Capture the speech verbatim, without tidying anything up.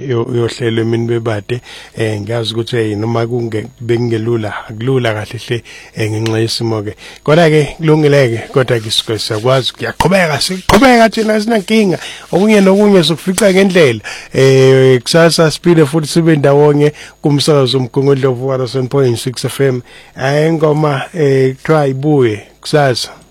yohlelo emini bebade eh ngiyazi ukuthi hey noma kunge bengelula akulula kahle hle ngenxa yesimo ke kodwa ke kulungileke kodwa ke sikwazi kuyaqhubeka siqhubeka thina sinankinga okunye nokunye sokufica ngendlela eh kusasa speed futhi sibe ndawonye kumsakazo umgongodlovu one oh seven point six F M ayengoma eh try ibuye kusasa.